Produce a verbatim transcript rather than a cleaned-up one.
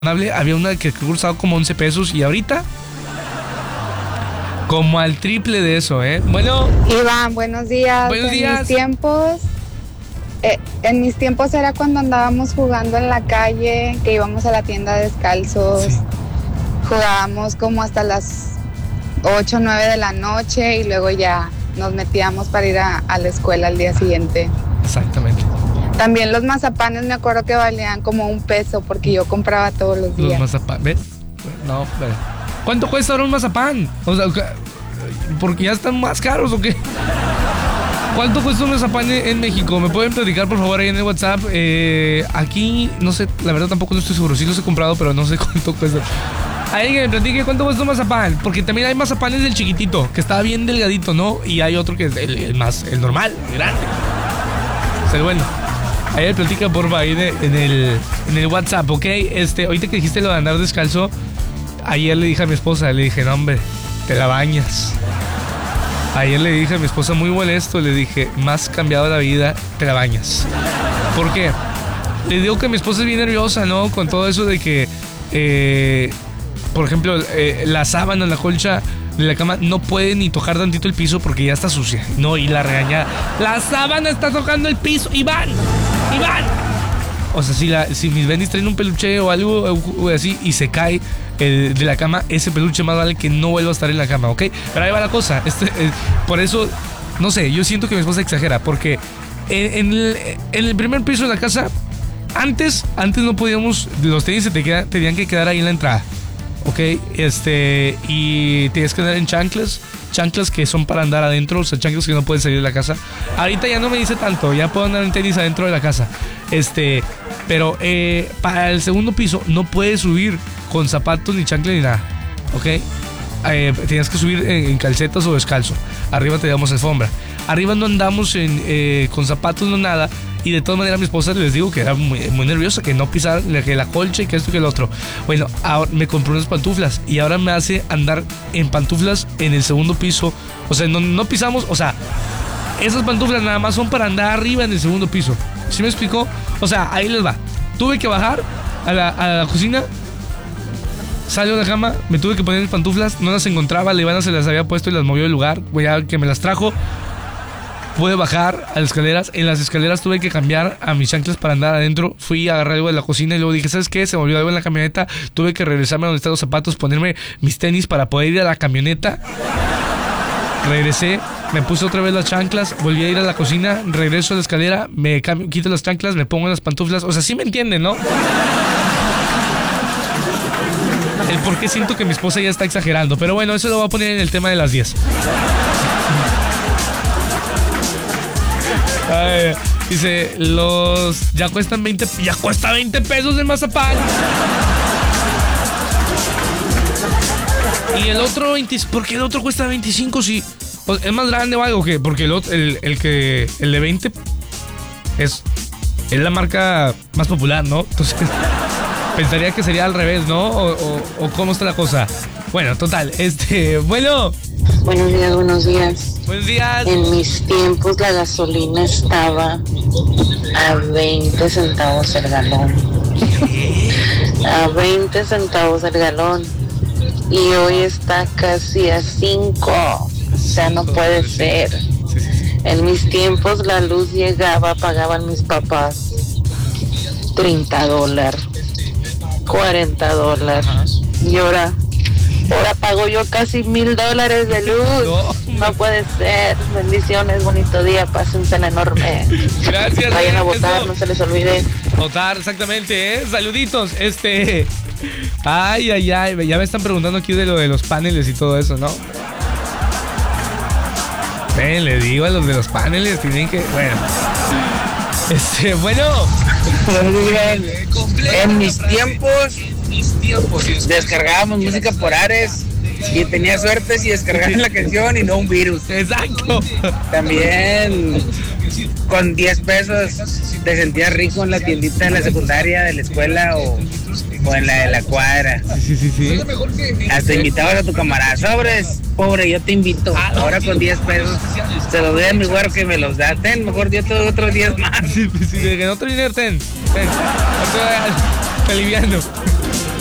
Había una que costaba como once pesos y ahorita como al triple de eso, ¿eh? Bueno. Iván, buenos días. Buenos en días. Mis tiempos, eh, en mis tiempos era cuando andábamos jugando en la calle, que íbamos a la tienda descalzos. Sí. Jugábamos como hasta las ocho o nueve de la noche y luego ya nos metíamos para ir a, a la escuela al día siguiente. Exactamente. También los mazapanes me acuerdo que valían como un peso porque yo compraba todos los días. Los mazapanes, ¿ves? No, pero ¿cuánto cuesta ahora un mazapán? O sea, ¿porque ya están más caros o qué? ¿Cuánto cuesta un mazapán en México? ¿Me pueden platicar, por favor, ahí en el WhatsApp? Eh, aquí, no sé, la verdad tampoco no estoy seguro. Sí los he comprado, pero no sé cuánto cuesta. Alguien que me platique cuánto cuesta un mazapán. Porque también hay mazapanes del chiquitito, que está bien delgadito, ¿no? Y hay otro que es el, el más, el normal, el grande. O sea, el bueno. Ahí me platica, porfa, ahí de, en, el, en el WhatsApp, ¿ok? Este, ahorita que dijiste lo de andar descalzo, ayer le dije a mi esposa, le dije, no, hombre, te la bañas. Ayer le dije a mi esposa muy molesto, le dije, más cambiado la vida, te la bañas. ¿Por qué? Le digo que mi esposa es bien nerviosa, ¿no? Con todo eso de que, eh, por ejemplo, eh, la sábana, la colcha de la cama no puede ni tocar tantito el piso porque ya está sucia. No, y la regañada, la sábana está tocando el piso, Iván, Iván. O sea, si, la, si mis bendis traen un peluche o algo o así y se cae eh, de la cama, ese peluche más vale que no vuelva a estar en la cama, ¿ok? Pero ahí va la cosa. Este, eh, por eso, no sé, yo siento que mi esposa exagera. Porque en, en, el, en el primer piso de la casa, antes, antes no podíamos, los tenis se te quedan, tenían que quedar ahí en la entrada, ¿ok? Este, y tienes que andar en chanclas. Chanclas que son para andar adentro, o sea, chanclas que no pueden salir de la casa. Ahorita ya no me dice tanto, ya puedo andar en tenis adentro de la casa. Este, pero eh, para el segundo piso no puedes subir con zapatos ni chanclas ni nada, ¿ok? Eh, tenías que subir en, en calcetas o descalzo. Arriba te damos alfombra. Arriba no andamos en, eh, con zapatos, no nada. Y de todas maneras mi esposa les digo que era muy, muy nerviosa, que no pisara, que la colcha y que esto y que el otro. Bueno, ahora me compré unas pantuflas y ahora me hace andar en pantuflas en el segundo piso. O sea, no, no pisamos, o sea, esas pantuflas nada más son para andar arriba en el segundo piso. ¿Sí me explicó? O sea, ahí les va. Tuve que bajar a la, a la cocina, salgo de la cama, me tuve que poner mis pantuflas, no las encontraba, la Ivana se las había puesto y las movió del lugar, ya que me las trajo. Pude bajar a las escaleras. En las escaleras tuve que cambiar a mis chanclas para andar adentro. Fui a agarrar algo de la cocina y luego dije, ¿sabes qué? Se me olvidó algo en la camioneta. Tuve que regresarme a donde están los zapatos, ponerme mis tenis para poder ir a la camioneta. Regresé, me puse otra vez las chanclas, volví a ir a la cocina, regreso a la escalera, me cambio, quito las chanclas, me pongo las pantuflas. O sea, sí me entienden, ¿no? El por qué siento que mi esposa ya está exagerando. Pero bueno, eso lo voy a poner en el tema de las diez. Ay, dice, los ya cuestan veinte, ya cuesta veinte pesos el mazapán. Y el otro veinte, ¿por qué el otro cuesta veinticinco si es más grande o algo? ¿Qué? Porque el, otro, el, el que el de veinte es, es la marca más popular, ¿no? Entonces pensaría que sería al revés, ¿no? O, o, o cómo está la cosa. Bueno, total, este, bueno. Buenos días, buenos días. Buenos días. En mis tiempos la gasolina estaba a veinte centavos el galón. ¿Qué? A veinte centavos el galón. Y hoy está casi a cinco. O sea, no puede ser. En mis tiempos la luz llegaba, pagaban mis papás treinta dólares, cuarenta dólares. Y ahora... Ahora pago yo casi mil dólares de luz. No. No puede ser. Bendiciones, bonito día, pásensela enorme. Gracias. Vayan a votar, eso. No se les olvide. Votar, exactamente, ¿eh? Saluditos. Este. Ay, ay, ay. Ya me están preguntando aquí de lo de los paneles y todo eso, ¿no? Ven, le digo a los de los paneles, tienen que. Bueno. Este, bueno. En mis tiempos. Descargábamos música por Ares y tenía suerte si descargabas la canción y no un virus. Exacto. También con diez pesos te sentías rico en la tiendita de la secundaria, de la escuela o, o en la de la cuadra. Sí, sí, sí. Hasta invitabas a tu camarada, sobres, pobre, yo te invito. Ahora con diez pesos se los doy a mi güero que me los da. Ten, mejor yo te doy otros diez más. Sí, sí, de que no te dinero, ten. Ten. Te aliviando.